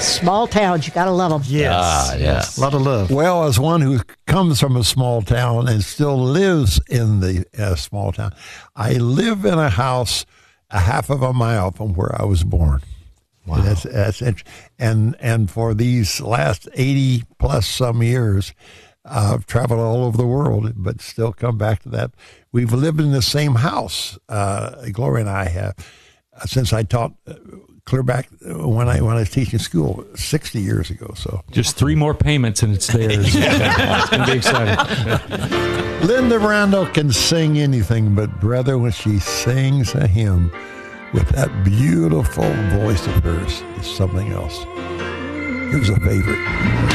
Small towns, you got to love them. Yes. A lot of love. Well, as one who comes from a small town and still lives in the small town, I live in a house a half of a mile from where I was born. Wow. That's interesting. And for these last 80 plus some years, I've traveled all over the world, but still come back to that. We've lived in the same house, Gloria and I have, since I taught clear back when I was teaching school 60 years ago. So just 3 more payments and it's theirs. It's going to be exciting. Linda Randall can sing anything, but brother, when she sings a hymn with that beautiful voice of hers, is something else. Here's a favorite.